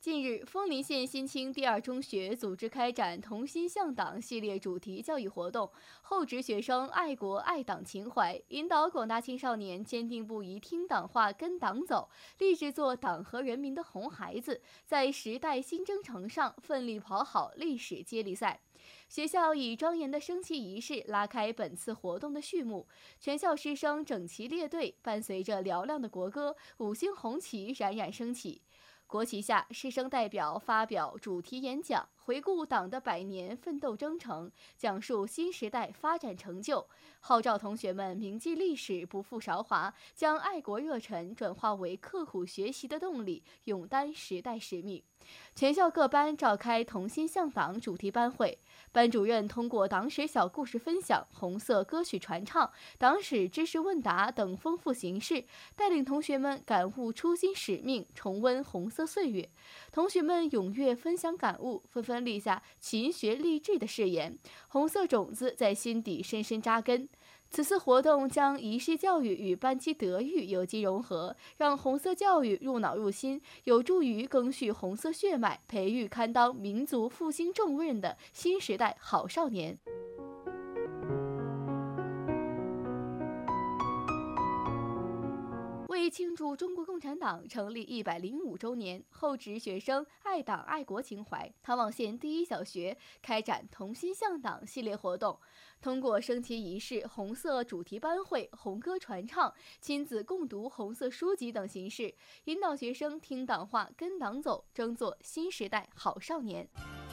近日，枫林县新青第二中学组织开展同心向党系列主题教育活动，厚植学生爱国爱党情怀，引导广大青少年坚定不移听党话、跟党走，立志做党和人民的红孩子，在时代新征程上奋力跑好历史接力赛。学校以庄严的升旗仪式拉开本次活动的序幕，全校师生整齐列队，伴随着嘹亮的国歌，五星红旗冉冉升起。国旗下，师生代表发表主题演讲，回顾党的100年奋斗征程，讲述新时代发展成就，号召同学们铭记历史，不负韶华，将爱国热忱转化为刻苦学习的动力，勇担时代使命。全校各班召开同心向党主题班会，班主任通过党史小故事分享、红色歌曲传唱、党史知识问答等丰富形式，带领同学们感悟初心使命，重温红色岁月。同学们踊跃分享感悟，纷纷立下勤学励志的誓言，红色种子在心底深深扎根。此次活动将仪式教育与班级德育有机融合，让红色教育入脑入心，有助于赓续红色血脉，培育堪当民族复兴重任的新时代好少年。为庆祝中国共产党成立105周年，厚植学生爱党爱国情怀，唐往县第一小学开展同心向党系列活动，通过升旗仪式、红色主题班会、红歌传唱、亲子共读红色书籍等形式，引导学生听党话、跟党走，争做新时代好少年。